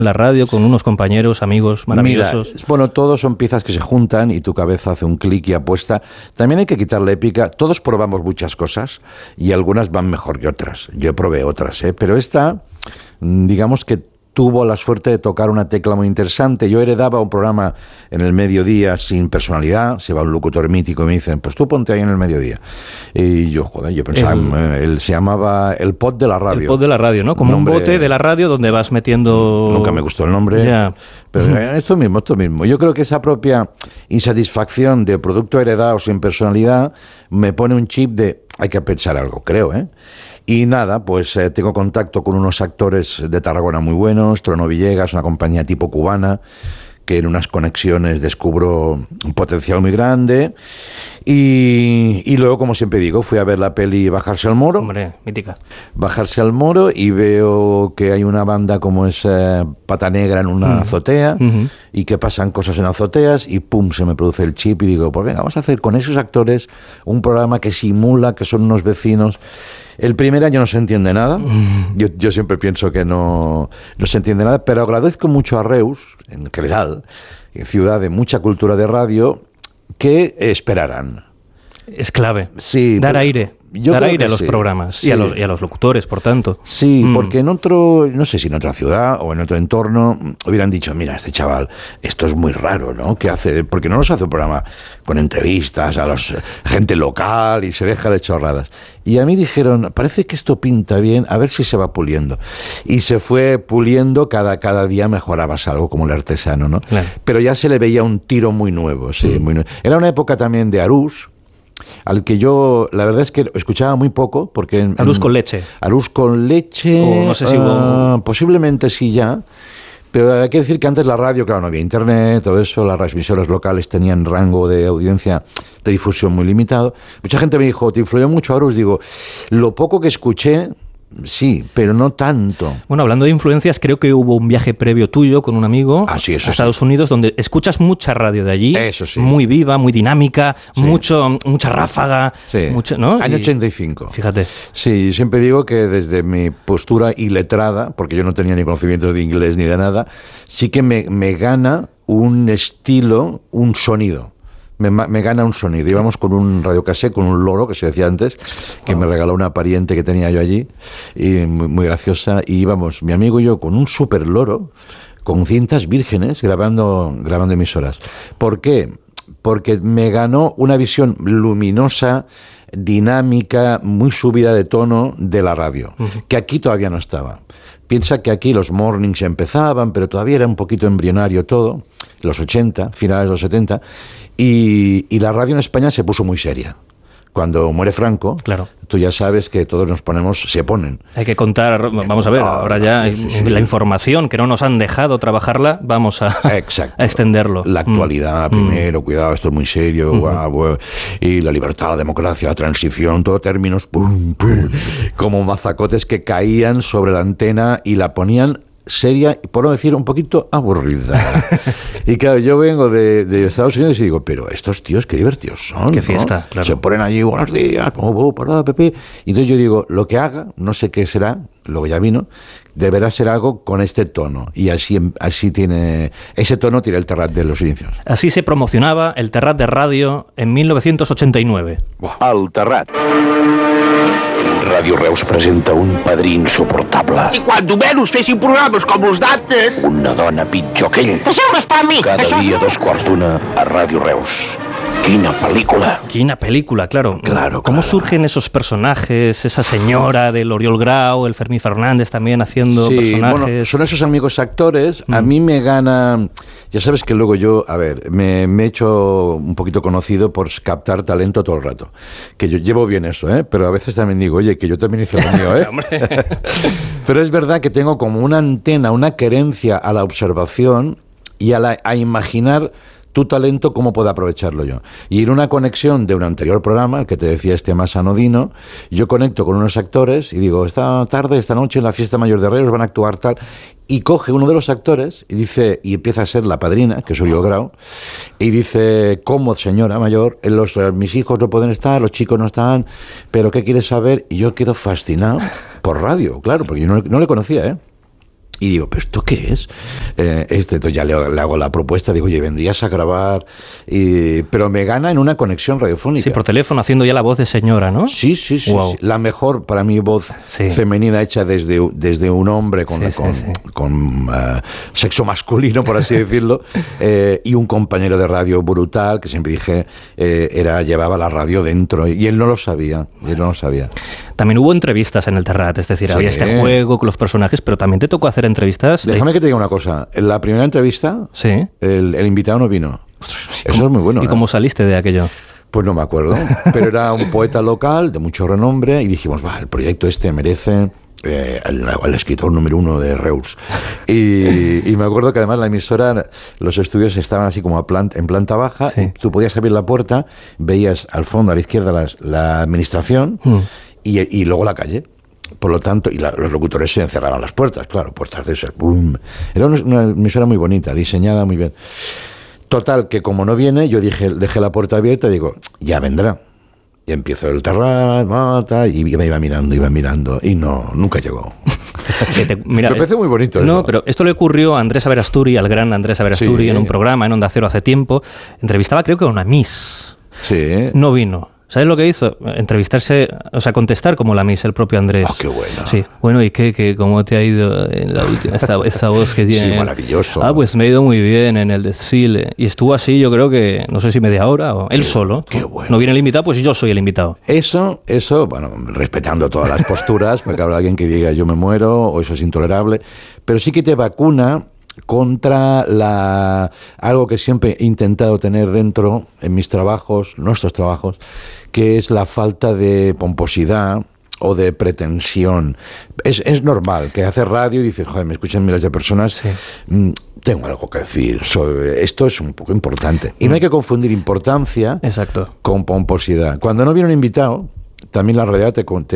la radio con unos compañeros, amigos maravillosos. Mira, bueno, todos son piezas que se juntan y tu cabeza hace un clic y apuesta. También hay que quitarle épica. Todos probamos muchas cosas y algunas van mejor que otras. Yo probé otras, pero esta, digamos que tuvo la suerte de tocar una tecla muy interesante. Yo heredaba un programa en el mediodía sin personalidad. Se va un locutor mítico y me dicen, pues tú ponte ahí en el mediodía. Y yo, yo pensaba, él se llamaba El Pod de la Radio. El Pod de la Radio, ¿no? Como un bote de la radio donde vas metiendo... Nunca me gustó el nombre. Ya. Pero esto mismo. Yo creo que esa propia insatisfacción de producto heredado sin personalidad me pone un chip de hay que pensar algo, creo, Y nada, pues tengo contacto con unos actores de Tarragona muy buenos, Trono Villegas, una compañía tipo cubana, que en unas conexiones descubro un potencial muy grande. Y luego, como siempre digo, fui a ver la peli Bajarse al Moro. Hombre, mítica. Bajarse al Moro y veo que hay una banda como es Pata Negra en una azotea y que pasan cosas en azoteas y pum, se me produce el chip y digo, pues venga, vamos a hacer con esos actores un programa que simula que son unos vecinos. El primer año no se entiende nada. Yo siempre pienso que no se entiende nada, pero agradezco mucho a Reus, en general, ciudad de mucha cultura de radio, que esperaran. Es clave. Sí, dar aire. Dar aire a los programas sí. y a los locutores, por tanto. Sí, porque en otro, no sé si en otra ciudad o en otro entorno, hubieran dicho, mira, este chaval, esto es muy raro, ¿no? ¿Qué hace? Porque no nos hace un programa con entrevistas a los gente local y se deja de chorradas. Y a mí dijeron, parece que esto pinta bien, a ver si se va puliendo. Y se fue puliendo, cada día mejorabas algo, como el artesano, ¿no? Claro. Pero ya se le veía un tiro muy nuevo, sí, muy nuevo. Era una época también de Arús, al que yo, la verdad es que escuchaba muy poco, porque... Arús con leche. Arús con leche... O no sé si hubo... posiblemente sí ya, pero hay que decir que antes la radio, claro, no había internet, todo eso, las transmisoras locales tenían rango de audiencia de difusión muy limitado. Mucha gente me dijo, ¿te influyó mucho Arús? Digo, lo poco que escuché... Sí, pero no tanto. Bueno, hablando de influencias, creo que hubo un viaje previo tuyo con un amigo a Estados Unidos, donde escuchas mucha radio de allí, eso sí, muy viva, muy dinámica, sí, mucha ráfaga, sí, ¿no? Año 85. Fíjate. Sí, siempre digo que desde mi postura iletrada, porque yo no tenía ni conocimientos de inglés ni de nada, sí que me gana un estilo, un sonido. Me gana un sonido. Íbamos con un radiocassette, con un loro, que se decía antes, que me regaló una pariente que tenía yo allí, y muy graciosa, y íbamos, mi amigo y yo, con un super loro, con cintas vírgenes, grabando emisoras. ¿Por qué? Porque me ganó una visión luminosa, dinámica, muy subida de tono de la radio, que aquí todavía no estaba. Piensa que aquí los mornings empezaban, pero todavía era un poquito embrionario todo, los 80, finales de los 70, y la radio en España se puso muy seria. Cuando muere Franco, claro, tú ya sabes que todos se ponen. Hay que contar, vamos a ver, ahora ya sí. La información que no nos han dejado trabajarla, vamos a extenderlo. La actualidad primero, cuidado, esto es muy serio, y la libertad, la democracia, la transición, todo términos, pum, pum, como mazacotes que caían sobre la antena y la ponían seria y, por no decir, un poquito aburrida. Y claro, yo vengo de Estados Unidos y digo, pero estos tíos qué divertidos son, qué fiesta, ¿no? claro. Se ponen allí, buenos días, Pepe. Y entonces yo digo, lo que haga, no sé qué será, luego ya vino, deberá ser algo con este tono. Y así tiene, ese tono tiene el Terrat de los inicios. Así se promocionaba el Terrat de radio en 1989. El Terrat. Ràdio Reus presenta un padrí insuportable. Si quan menys fessin programes com els d'antes... Una dona pitjor que ell. Deixeu-les per mi! Cada dia a 2:15 a Ràdio Reus. ¡Quina película! ¡Quina película, claro! Claro, ¿Cómo surgen esos personajes? Esa señora del Oriol Grau, el Fermín Fernández también haciendo personajes. Bueno, son esos amigos actores. A mí me gana... Ya sabes que luego yo, a ver, me he hecho un poquito conocido por captar talento todo el rato. Que yo llevo bien eso, pero a veces también digo, oye, que yo también hice lo mío, Pero es verdad que tengo como una antena, una querencia a la observación y a imaginar tu talento, cómo puedo aprovecharlo yo. Y en una conexión de un anterior programa, el que te decía más anodino, yo conecto con unos actores y digo, esta noche en la fiesta mayor de Reus van a actuar tal, y coge uno de los actores y dice, y empieza a ser la padrina, que soy yo Grau, y dice, ¿cómo, señora mayor? Mis hijos no pueden estar, los chicos no están, pero ¿qué quieres saber? Y yo quedo fascinado por radio, claro, porque yo no le conocía, Y digo, ¿pero esto qué es? Entonces ya le hago la propuesta, digo, oye, vendrías a grabar, pero me gana en una conexión radiofónica. Sí, por teléfono, haciendo ya la voz de señora, ¿no? Sí. Wow. Sí. La mejor, para mí, voz femenina hecha desde un hombre con sexo masculino, por así decirlo, y un compañero de radio brutal, que siempre dije, llevaba la radio dentro, y él no lo sabía. También hubo entrevistas en el Terrat, es decir, había este juego con los personajes, pero también te tocó hacer entrevistas. Déjame que te diga una cosa. En la primera entrevista, el invitado no vino. Eso es muy bueno. ¿Y cómo saliste de aquello? Pues no me acuerdo, pero era un poeta local de mucho renombre y dijimos, el proyecto este merece el escritor número 1 de Reus. Y me acuerdo que además la emisora, los estudios estaban así como en planta baja, y tú podías abrir la puerta, veías al fondo, a la izquierda, la administración y luego la calle. Por lo tanto, los locutores se encerraban las puertas, claro, puertas de esas, ¡boom! Era una emisora muy bonita, diseñada muy bien. Total, que como no viene, yo dejé la puerta abierta y digo, ya vendrá. Y empiezo el Terrat, y me iba mirando, y nunca llegó. Mira, me parece muy bonito. No, pero esto le ocurrió a Andrés Averasturi, al gran Andrés Averasturi, en un programa en Onda Cero hace tiempo. Entrevistaba, creo que a una Miss. Sí. No vino. ¿Sabes lo que hizo? Entrevistarse, o sea, contestar como la Miss, el propio Andrés. ¡Oh, qué bueno! Sí. Bueno, ¿y cómo te ha ido en la última, esa voz que tiene? Sí, maravilloso. Pues me ha ido muy bien en el desfile. Y estuvo así, yo creo que, no sé si media hora o él solo. ¡Qué bueno! No viene el invitado, pues yo soy el invitado. Eso, bueno, respetando todas las posturas, porque habrá alguien que diga yo me muero o eso es intolerable, pero sí que te vacuna contra algo que siempre he intentado tener dentro en mis trabajos, nuestros trabajos, que es la falta de pomposidad o de pretensión. Es normal que haces radio y dices, joder, me escuchan miles de personas, tengo algo que decir, esto es un poco importante. Y no hay que confundir importancia con pomposidad. Cuando no viene un invitado, también la realidad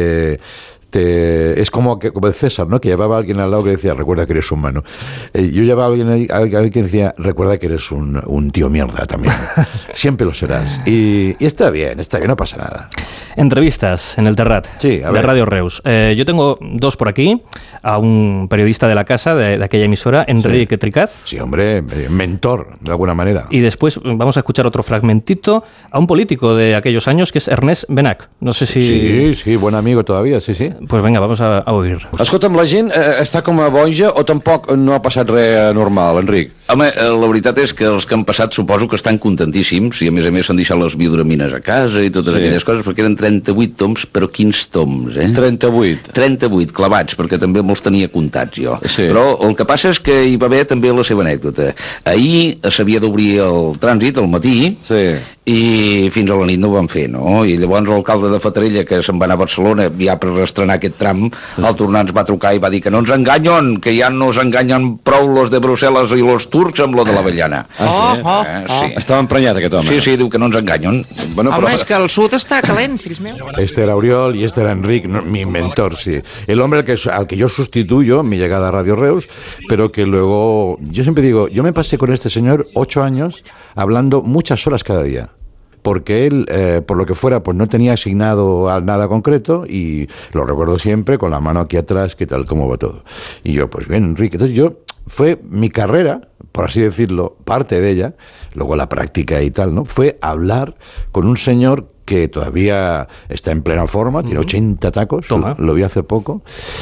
es como el César, ¿no? Que llevaba a alguien al lado que decía, recuerda que eres humano. Yo llevaba a alguien que decía, recuerda que eres un tío mierda también. Siempre lo serás. Y está bien, no pasa nada. Entrevistas en el Terrat, de Radio Reus. Yo tengo 2 por aquí, a un periodista de la casa, de aquella emisora, Enrique Tricaz. Sí, hombre, mentor, de alguna manera. Y después vamos a escuchar otro fragmentito a un político de aquellos años, que es Ernest Benach. No sé si... Sí, buen amigo todavía, sí. Pues venga, vamos a oír. Escolta'm, la gent està com a boja o tampoc no ha passat res normal, Enric? Home, la veritat és que els que han passat suposo que estan contentíssims i a més s'han deixat les biodramines a casa i totes aquelles coses, perquè eren 38 toms, però quins toms, 38? 38 clavats, perquè també me'ls tenia comptats jo. Sí. Però el que passa és que hi va haver també la seva anècdota. Ahir s'havia d'obrir el trànsit al matí i fins a la nit no ho van fer, no? I llavors l'alcalde de Fatarella, que se'n va anar a Barcelona ja per estrenar aquest tram, al tornar ens va trucar i va dir que no ens enganyen, que ja no ens enganyen prou los de Brussel·les i los turcs amb lo de l'avellana. Sí. Estava emprenyat aquest home. Sí, diu que no ens enganyen. Bueno, home, és que el sud està calent, fills meus. Este era Oriol y este era Enric, mi mentor, sí. El hombre al que yo sustituyo en mi llegada a Radio Reus, pero que luego, yo siempre digo, yo me pasé con este señor 8 años hablando muchas horas cada día. Porque él, por lo que fuera, pues no tenía asignado a nada concreto y lo recuerdo siempre con la mano aquí atrás, ¿qué tal, cómo va todo? Y yo, pues bien, Enrique. Entonces fue mi carrera, por así decirlo, parte de ella, luego la práctica y tal, ¿no? Fue hablar con un señor que todavía está en plena forma, tiene 80 tacos, lo vi hace poco,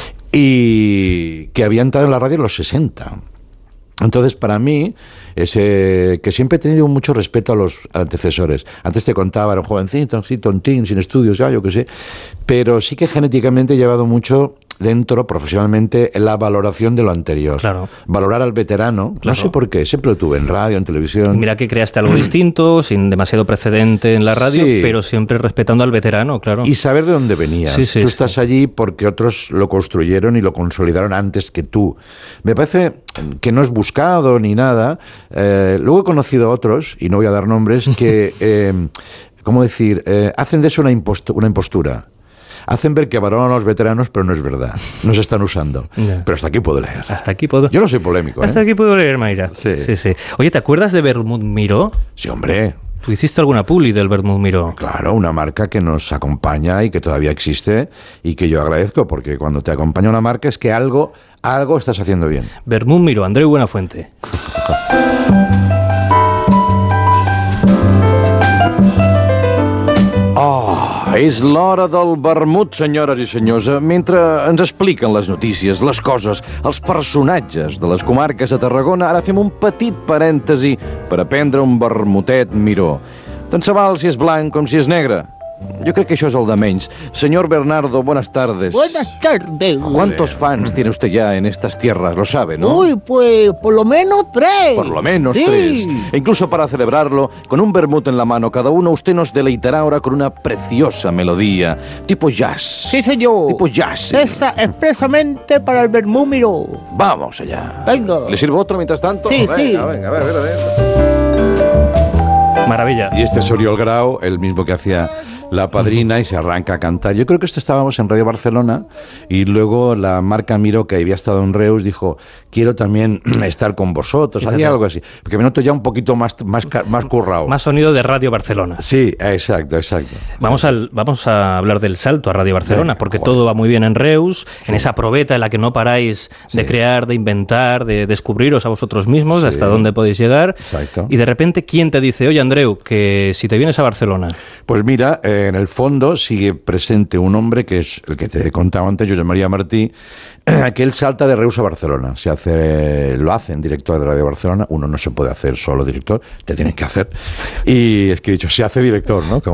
y que había entrado en la radio en los 60. Entonces, para mí, que siempre he tenido mucho respeto a los antecesores. Antes te contaba, era un jovencito, así, tontín, sin estudios, yo qué sé, pero sí que genéticamente he llevado mucho dentro, profesionalmente, la valoración de lo anterior. Claro. Valorar al veterano, no sé por qué, siempre lo tuve en radio, en televisión. Mira que creaste algo distinto, sin demasiado precedente en la radio, pero siempre respetando al veterano, claro. Y saber de dónde venías. Sí, tú estás allí porque otros lo construyeron y lo consolidaron antes que tú. Me parece que no es buscado ni nada. Luego he conocido a otros, y no voy a dar nombres, que, ¿cómo decir?, hacen de eso una impostura. Hacen ver que valoran a los veteranos, pero no es verdad. No se están usando. Pero hasta aquí puedo leer. Hasta aquí puedo... Yo no soy polémico. Hasta aquí puedo leer, Mayra. Sí. Oye, ¿te acuerdas de Vermut Miró? Sí, hombre. ¿Tú hiciste alguna publi del Vermut Miró? Claro, una marca que nos acompaña y que todavía existe y que yo agradezco, porque cuando te acompaña una marca es que algo algo estás haciendo bien. Vermut Miró, Andreu Buenafuente. És l'hora del vermut, senyores i senyors. Mentre ens expliquen les notícies, les coses, els personatges de les comarques de Tarragona, ara fem un petit parèntesi per a prendre un vermutet Miró. Tant se val si és blanc com si és negre. Yo creo que eso es el de menys. Señor Bernardo, buenas tardes. Buenas tardes. ¿Cuántos fans tiene usted ya en estas tierras? Lo sabe, ¿no? Uy, pues por lo menos 3. Por lo menos sí. 3. E incluso para celebrarlo, con un vermut en la mano cada uno, usted nos deleitará ahora con una preciosa melodía, tipo jazz. Sí, señor. Tipo jazz. Esa expresamente para el Vermut Miró. Vamos allá. Venga. ¿Le sirvo otro mientras tanto? Sí, venga, sí. Venga, a ver. Maravilla. Y este es Oriol Grau, el mismo que hacía La Padrina, y se arranca a cantar. Yo creo que estábamos en Radio Barcelona y luego la marca Miró, que había estado en Reus, dijo, quiero también estar con vosotros. Había algo así. Porque me noto ya un poquito más currado. Más sonido de Radio Barcelona. Sí, exacto. Vamos a hablar del salto a Radio Barcelona, porque todo va muy bien en Reus, en esa probeta en la que no paráis de crear, de inventar, de descubriros a vosotros mismos, hasta dónde podéis llegar. Exacto. Y de repente, ¿quién te dice, oye, Andreu, que si te vienes a Barcelona? Pues mira, en el fondo sigue presente un hombre que es el que te he contado antes, Josep María Martí, que él salta de Reus a Barcelona. Lo hacen director de Radio Barcelona. Uno no se puede hacer solo director, te tienen que hacer. Y es que he dicho, se hace director, ¿no?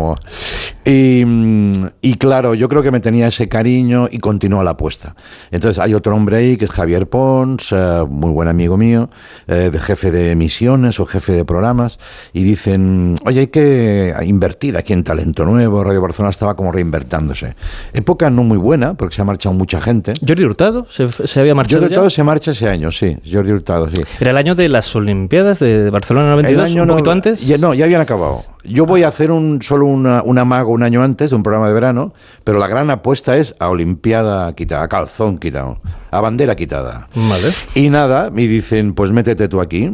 Y claro, yo creo que me tenía ese cariño y continúa la apuesta. Entonces hay otro hombre ahí que es Javier Pons, muy buen amigo mío, de jefe de emisiones o jefe de programas, y dicen, oye, hay que invertir aquí en talento nuevo. Radio Barcelona estaba como reinventándose. Época no muy buena, porque se ha marchado mucha gente. ¿Jordi Hurtado se había marchado? Jordi Hurtado se marcha ese año, sí. Jordi Hurtado, sí. ¿Era el año de las Olimpiadas de Barcelona 92? ¿Un poquito antes? Ya habían acabado. Yo voy a hacer solo un amago un año antes de un programa de verano, pero la gran apuesta es a Olimpiada quitada, a calzón quitado, a bandera quitada. Vale. Y nada, me dicen, pues métete tú aquí.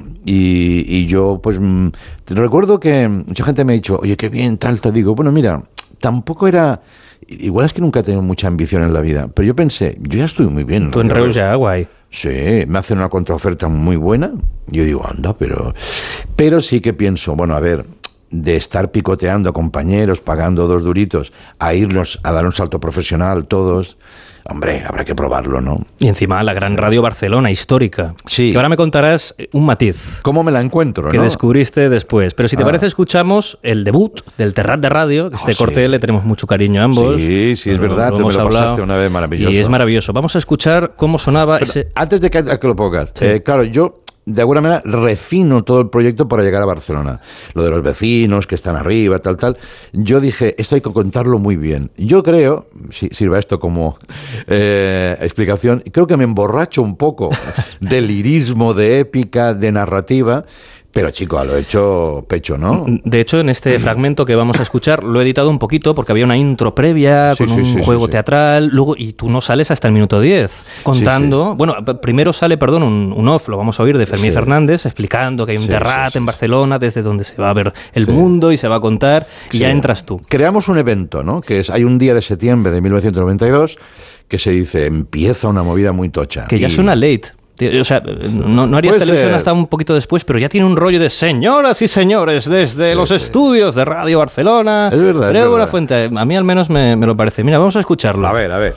Y yo, pues, recuerdo que mucha gente me ha dicho, oye, qué bien, tal, te digo, bueno, mira, tampoco era... Igual es que nunca he tenido mucha ambición en la vida, pero yo pensé, yo ya estoy muy bien. Tú en Reus ya, guay. Sí, me hacen una contraoferta muy buena. Yo digo, anda, pero sí que pienso, bueno, a ver, de estar picoteando a compañeros, pagando 2 duritos, a irnos a dar un salto profesional todos, hombre, habrá que probarlo, ¿no? Y encima la gran Radio Barcelona, histórica. Sí. Que ahora me contarás un matiz. ¿Cómo me la encuentro, que descubriste después. Pero si te parece, escuchamos el debut del Terrat de Radio. Que corte le tenemos mucho cariño a ambos. Sí, es verdad, te me lo pasaste una vez maravilloso. Y es maravilloso. Vamos a escuchar cómo sonaba ese... Antes de que lo pongas, claro, yo... De alguna manera refino todo el proyecto para llegar a Barcelona. Lo de los vecinos que están arriba, tal. Yo dije, esto hay que contarlo muy bien. Yo creo, si sirva esto como explicación, creo que me emborracho un poco de lirismo, de épica, de narrativa. Pero chico, a lo hecho pecho, ¿no? De hecho, en este fragmento que vamos a escuchar lo he editado un poquito porque había una intro previa con un juego teatral, luego y tú no sales hasta el minuto 10 contando. Bueno, primero sale, un off, lo vamos a oír de Fermín Fernández explicando que hay un Terrat en Barcelona desde donde se va a ver el mundo y se va a contar y ya entras tú. Creamos un evento, ¿no? Que hay un día de septiembre de 1992 que se dice empieza una movida muy tocha. Que ya suena late. O sea, no harías televisión hasta un poquito después, pero ya tiene un rollo de señoras y señores desde los estudios de Radio Barcelona. Es verdad. Creo una fuente. A mí al menos me lo parece. Mira, vamos a escucharlo. A ver.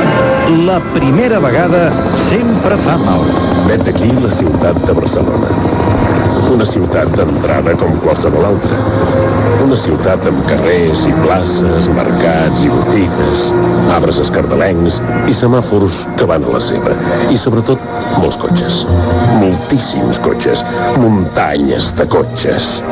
La primera vegada sempre fa mal. Vet aquí la ciutat de Barcelona. Una ciutat d'entrada com qualsevol altra. Una ciutat amb carrers i places, mercats i botigues, arbres escardalencs i semàfors que van a la seva. I sobretot, molts cotxes. Moltíssims cotxes. Muntanyes de cotxes.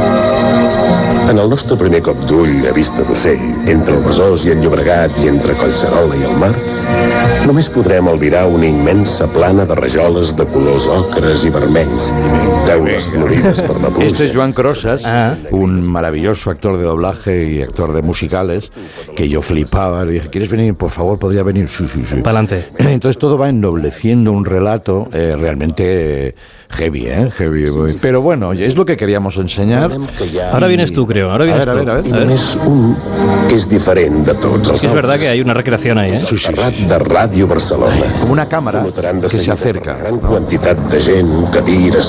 En el nostre primer cop d'ull a vista d'ocell, entre el Besòs i el Llobregat i entre Collserola i el mar, només podrem albirar una immensa plana de rajoles de colors ocres i vermells, teules florides per la pluja. Este es Joan Crosas, un maravilloso actor de doblaje y actor de musicales, que yo flipaba. Le dije, ¿quieres venir? Por favor, ¿podría venir? Sí. Pa'lante. Entonces todo va ennobleciendo un relato realmente Heavy, heavy. Pero bueno, es lo que queríamos ensenyar. Ahora vienes tú, creo. Ahora vienes a ver. I només un que és diferent de tots els altres. Es verdad que hay una recreación ahí, Sí. De Ràdio Barcelona. Como una cámara que se acerca. Gran quantitat de gent, cadires,